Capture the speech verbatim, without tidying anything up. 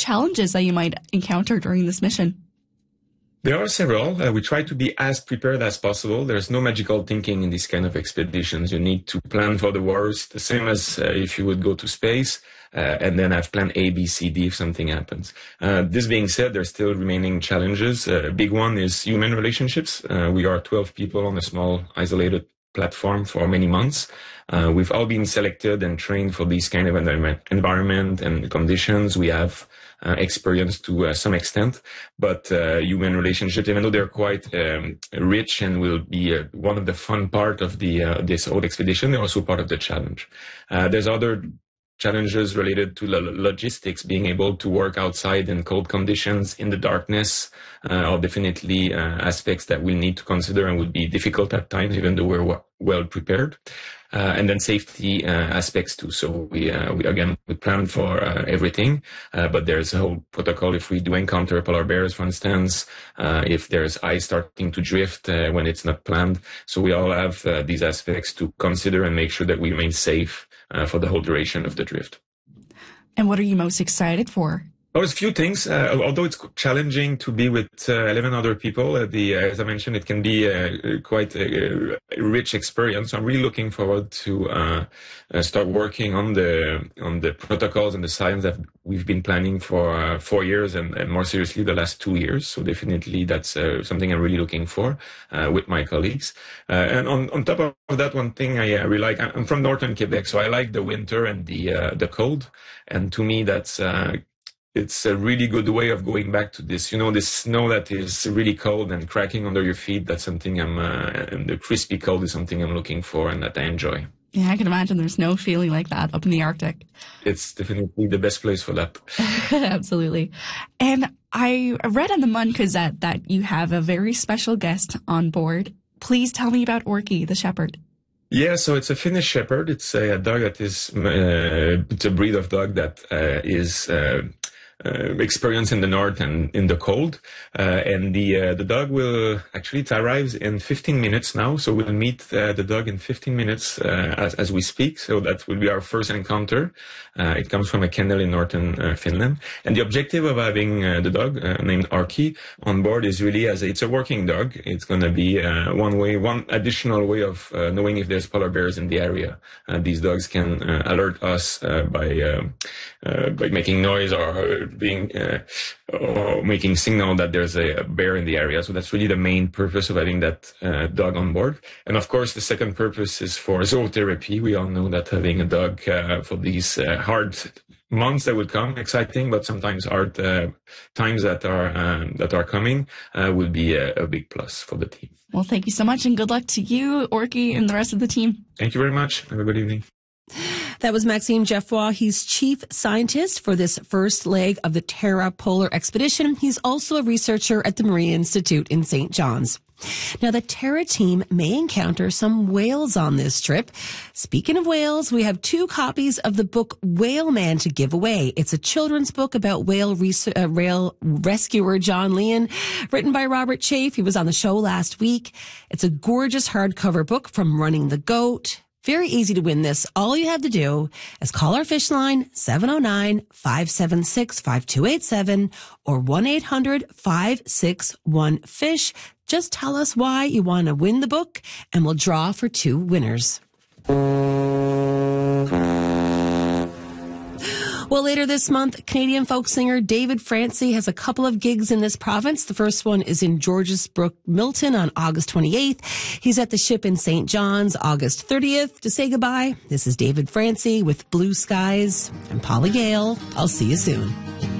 challenges that you might encounter during this mission? There are several. Uh, we try to be as prepared as possible. There's no magical thinking in these kind of expeditions. You need to plan for the worst, the same as uh, if you would go to space, uh, and then have plan A, B, C, D if something happens. Uh, this being said, there's still remaining challenges. Uh, a big one is human relationships. Uh, we are twelve people on a small, isolated platform for many months. Uh, we've all been selected and trained for these kind of environment, environment and conditions. We have uh, experience to uh, some extent, but uh, human relationships, even though they're quite um, rich and will be uh, one of the fun part of the uh, this whole expedition, they're also part of the challenge. Uh, there's other challenges related to lo- logistics, being able to work outside in cold conditions, in the darkness, uh, are definitely uh, aspects that we need to consider and would be difficult at times, even though we're w- well prepared. Uh, and then safety uh, aspects too. So we, uh, we again, we plan for uh, everything, uh, but there's a whole protocol if we do encounter polar bears, for instance, uh, if there's ice starting to drift uh, when it's not planned. So we all have uh, these aspects to consider and make sure that we remain safe uh, for the whole duration of the drift. And what are you most excited for? Well, there's a few things. Uh, although it's challenging to be with uh, eleven other people, uh, the uh, as I mentioned, it can be uh, quite a, a rich experience. So I'm really looking forward to uh, uh, start working on the on the protocols and the science that we've been planning for uh, four years and, and more seriously the last two years. So definitely that's uh, something I'm really looking for uh, with my colleagues. Uh, and on, on top of that, one thing I uh, really like, I'm from northern Quebec, so I like the winter and the uh, the cold. And to me, that's uh, it's a really good way of going back to this, you know, this snow that is really cold and cracking under your feet. That's something I'm, uh, and the crispy cold is something I'm looking for and that I enjoy. Yeah, I can imagine there's no feeling like that up in the Arctic. It's definitely the best place for that. Absolutely. And I read on the Mun Gazette that you have a very special guest on board. Please tell me about Orky, the shepherd. Yeah, so it's a Finnish shepherd. It's a, a dog that is, uh, it's a breed of dog that uh, is uh, uh, experienced in the north and in the cold. Uh, and the uh, the dog will actually, it arrives in fifteen minutes now. So we'll meet uh, the dog in fifteen minutes uh, as, as we speak. So that will be our first encounter. Uh, it comes from a kennel in northern uh, Finland. And the objective of having uh, the dog uh, named Orky on board is really as a, it's a working dog. It's going to be uh, one way, one additional way of uh, knowing if there's polar bears in the area. Uh, these dogs can uh, alert us uh, by uh, uh, by making noise or being uh, or making signal that there's a, a bear in the area. So that's really the main purpose of having that uh, dog on board. And of course, the second purpose is for zootherapy. We all know that having a dog uh, for these uh, hard months that will come, exciting, but sometimes hard uh, times that are um, that are coming, uh, will be a, a big plus for the team. Well, thank you so much, and good luck to you, Orky, and the rest of the team. Thank you very much. Have a good evening. That was Maxime Geoffroy. He's chief scientist for this first leg of the Terra Polar Expedition. He's also a researcher at the Marine Institute in Saint John's. Now, the Terra team may encounter some whales on this trip. Speaking of whales, we have two copies of the book Whale Man to give away. It's a children's book about whale, res- uh, whale rescuer John Leon, written by Robert Chafe. He was on the show last week. It's a gorgeous hardcover book from Running the Goat. Very easy to win this. All you have to do is call our fish line, seven oh nine, five seven six, five two eight seven or one eight hundred, five six one, fish. Just tell us why you want to win the book, and we'll draw for two winners. Well, later this month, Canadian folk singer David Francie has a couple of gigs in this province. The first one is in Georgesbrook, Milton on August twenty-eighth. He's at the Ship in Saint John's August thirtieth. To say goodbye, this is David Francie with Blue Skies. I'm Polly Gale. I'll see you soon.